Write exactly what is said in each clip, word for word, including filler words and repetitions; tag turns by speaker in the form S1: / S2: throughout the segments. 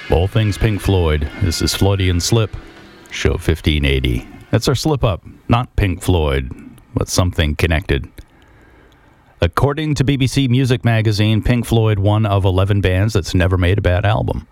S1: All things Pink Floyd. This is Floydian Slip, show fifteen eighty. That's our slip up, not Pink Floyd, but something connected. According to B B C Music Magazine, Pink Floyd, one of eleven bands that's never made a bad album.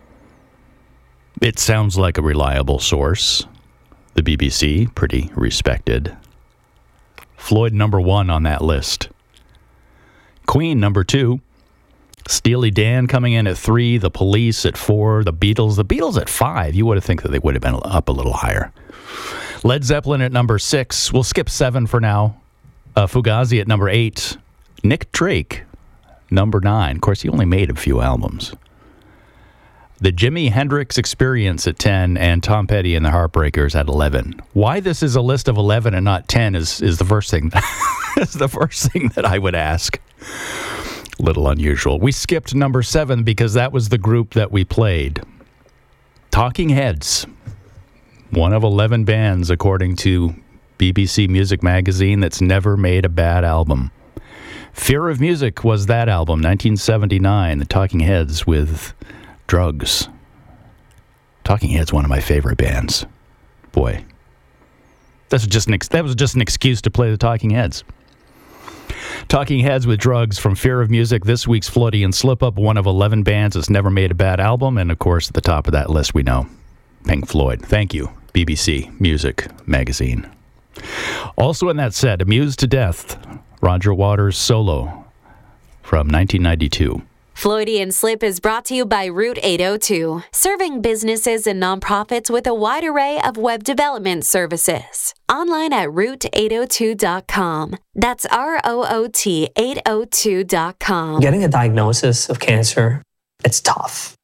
S1: It sounds like a reliable source. The B B C, pretty respected. Floyd number one on that list. Queen number two. Steely Dan coming in at three, The Police at four, The Beatles. The Beatles at five. You would have think that they would have been up a little higher. Led Zeppelin at number six. We'll skip seven for now. Uh, Fugazi at number eight. Nick Drake, number nine. Of course, he only made a few albums. The Jimi Hendrix Experience at ten, and Tom Petty and the Heartbreakers at eleven. Why this is a list of eleven and not ten is, is the first thing is the first thing that I would ask. Little unusual. We skipped number seven because that was the group that we played. Talking Heads, one of eleven bands, according to B B C Music Magazine, that's never made a bad album. Fear of Music was that album, nineteen seventy-nine, the Talking Heads with Drugs. Talking Heads, one of my favorite bands. Boy, that's just an ex- that was just an excuse to play the Talking Heads. Talking Heads with Drugs from Fear of Music, this week's Floydian Slip Up, one of eleven bands that's never made a bad album, and of course at the top of that list we know Pink Floyd. Thank you, B B C Music Magazine. Also in that set, Amused to Death, Roger Waters' solo from nineteen ninety-two.
S2: Floydian Slip is brought to you by Route eight oh two, serving businesses and nonprofits with a wide array of web development services. Online at route eight oh two dot com. That's R O O T eight oh two dot com.
S3: Getting a diagnosis of cancer, it's tough.